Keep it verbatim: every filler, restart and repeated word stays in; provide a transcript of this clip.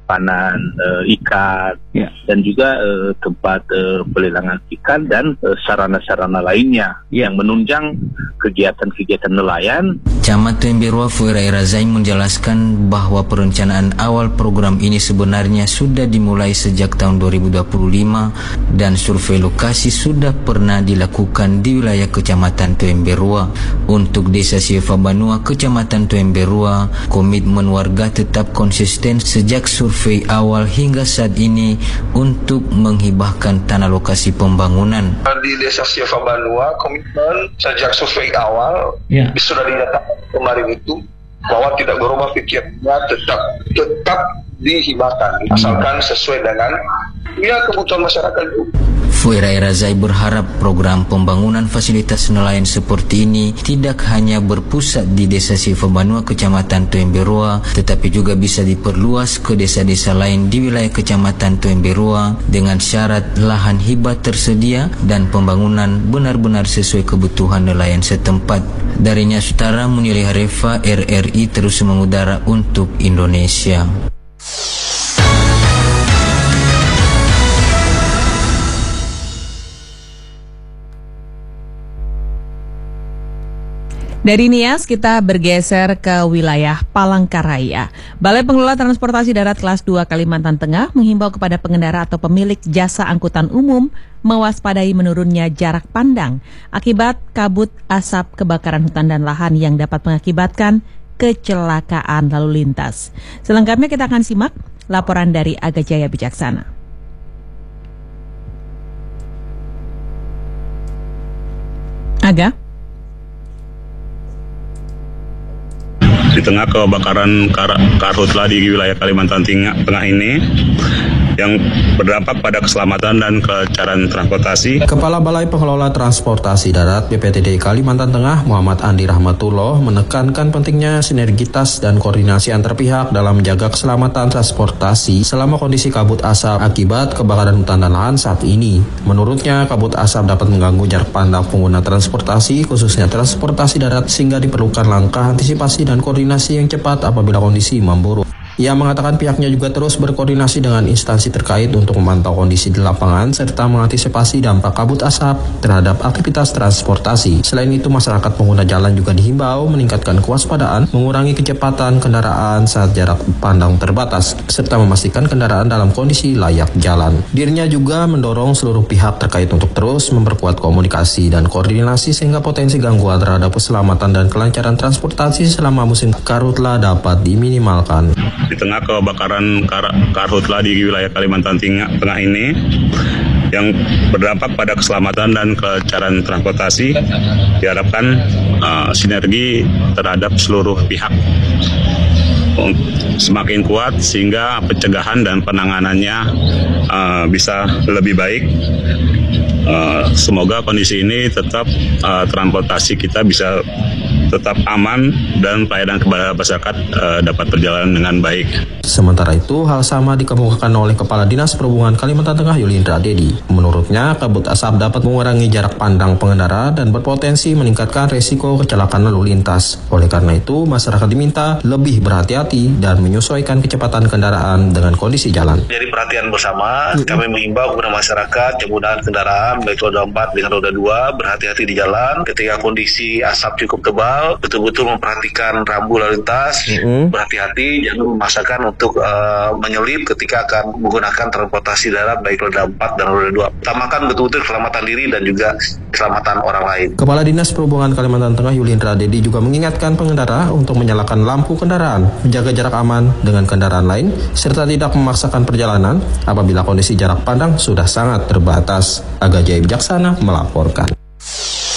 penyimpanan uh, ikan, yeah. dan juga uh, tempat uh, pelelangan ikan dan uh, sarana-sarana lainnya yeah. yang menunjang kegiatan-kegiatan nelayan. Camat Tuemberua Fuirai Razai menjelaskan bahwa perencanaan awal program ini sebenarnya sudah dimulai sejak tahun dua ribu dua puluh lima dan survei lokasi sudah pernah dilakukan di wilayah Kecamatan Tuemberua. Untuk Desa Sieva Banua, Kecamatan Tuemberua, komitmen warga tetap konsisten sejak survei awal hingga saat ini untuk menghibahkan tanah lokasi pembangunan. Di Desa Sieva Banua, komitmen sejak survei awal yeah. sudah dinyatakan kemarin itu bahwa tidak berubah pikirnya, tetap tetap dihibahkan asalkan sesuai dengan ya kebutuhan masyarakat itu. Fuirai Razai berharap program pembangunan fasilitas nelayan seperti ini tidak hanya berpusat di Desa Sieva Banua, Kecamatan Tuemberua, tetapi juga bisa diperluas ke desa-desa lain di wilayah Kecamatan Tuemberua dengan syarat lahan hibah tersedia dan pembangunan benar-benar sesuai kebutuhan nelayan setempat. Darinya Sutara Munili Harefa, R R I terus mengudara untuk Indonesia. Dari Nias kita bergeser ke wilayah Palangkaraya. Balai Pengelola Transportasi Darat Kelas dua Kalimantan Tengah menghimbau kepada pengendara atau pemilik jasa angkutan umum mewaspadai menurunnya jarak pandang akibat kabut asap kebakaran hutan dan lahan yang dapat mengakibatkan kecelakaan lalu lintas. Selengkapnya kita akan simak laporan dari Aga Jaya Bijaksana. Aga? Di tengah kebakaran kar- karhutla di wilayah Kalimantan Tengah ini yang berdampak pada keselamatan dan kelancaran transportasi. Kepala Balai Pengelola Transportasi Darat B P T D Kalimantan Tengah Muhammad Andi Rahmatullah menekankan pentingnya sinergitas dan koordinasi antar pihak dalam menjaga keselamatan transportasi selama kondisi kabut asap akibat kebakaran hutan dan lahan saat ini. Menurutnya, kabut asap dapat mengganggu jarak pandang pengguna transportasi, khususnya transportasi darat, sehingga diperlukan langkah antisipasi dan koordinasi yang cepat apabila kondisi memburuk. Ia mengatakan pihaknya juga terus berkoordinasi dengan instansi terkait untuk memantau kondisi di lapangan serta mengantisipasi dampak kabut asap terhadap aktivitas transportasi. Selain itu, masyarakat pengguna jalan juga dihimbau meningkatkan kewaspadaan, mengurangi kecepatan kendaraan saat jarak pandang terbatas, serta memastikan kendaraan dalam kondisi layak jalan. Dirinya juga mendorong seluruh pihak terkait untuk terus memperkuat komunikasi dan koordinasi sehingga potensi gangguan terhadap keselamatan dan kelancaran transportasi selama musim karhutla dapat diminimalkan. Di tengah kebakaran kar- karhutla di wilayah Kalimantan Tengah ini yang berdampak pada keselamatan dan kelancaran transportasi, diharapkan uh, sinergi terhadap seluruh pihak semakin kuat sehingga pencegahan dan penanganannya uh, bisa lebih baik. Uh, semoga kondisi ini tetap uh, transportasi kita bisa tetap aman dan pelayanan kepada masyarakat uh, dapat berjalan dengan baik. Sementara itu, hal sama dikemukakan oleh Kepala Dinas Perhubungan Kalimantan Tengah Yulindra Dedi. Menurutnya, kabut asap dapat mengurangi jarak pandang pengendara dan berpotensi meningkatkan resiko kecelakaan lalu lintas. Oleh karena itu, masyarakat diminta lebih berhati-hati dan menyesuaikan kecepatan kendaraan dengan kondisi jalan. Jadi perhatian bersama, mm-hmm. kami mengimbau kepada masyarakat penggunaan kendaraan baik roda empat dengan roda dua berhati-hati di jalan ketika kondisi asap cukup tebal, betul-betul memperhatikan rambu lalu lintas, mm-hmm. berhati-hati jangan memaksakan untuk uh, menyelip ketika akan menggunakan transportasi darat baik roda empat dan roda dua. Utamakan betul-betul keselamatan diri dan juga keselamatan orang lain. Kepala Dinas Perhubungan Kalimantan Tengah Yulindra Dedi juga mengingatkan pengendara untuk menyalakan lampu kendaraan, menjaga jarak aman dengan kendaraan lain, serta tidak memaksakan perjalanan apabila kondisi jarak pandang sudah sangat terbatas. Aga Jaya Bijaksana melaporkan.